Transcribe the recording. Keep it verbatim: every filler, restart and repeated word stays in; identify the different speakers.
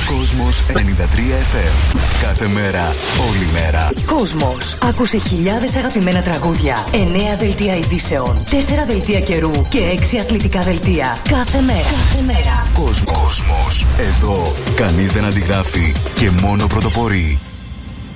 Speaker 1: Κόσμος ενενήντα τρία εφ εμ. Κάθε μέρα, όλη μέρα.
Speaker 2: Κόσμος. Άκουσε χιλιάδες αγαπημένα τραγούδια, εννέα δελτία ειδήσεων, τέσσερα δελτία καιρού και έξι αθλητικά δελτία. Κάθε μέρα. Κάθε μέρα.
Speaker 1: Κόσμος. Κόσμος. Εδώ κανείς δεν αντιγράφει και μόνο πρωτοπορεί.